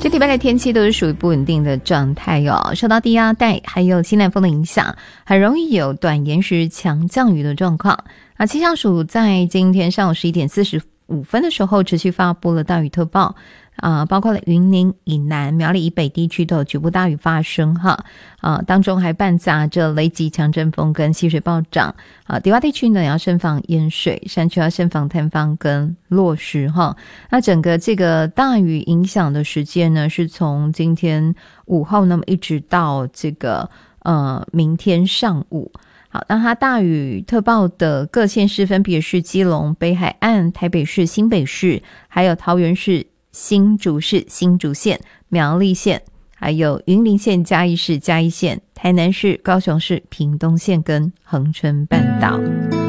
这礼拜的天气都是属于不稳定的状态哦，受到低压带还有西南风的影响，很容易有短延时强降雨的状况。气象署在今天上午11点45分的时候持续发布了大雨特报，包括了云林以南、苗栗以北地区都有局部大雨发生哈，当中还伴杂着雷击、强阵风跟溪水暴涨低洼地区呢要慎防淹水，山区要慎防坍方跟落石哈。那整个这个大雨影响的时间呢，是从今天午后那么一直到这个明天上午。好，那它大雨特报的各县市分别是基隆、北海岸、台北市、新北市，还有桃园市、新竹市、新竹县、苗栗县，还有云林县、嘉义市、嘉义县、台南市、高雄市、屏东县跟恒春半岛。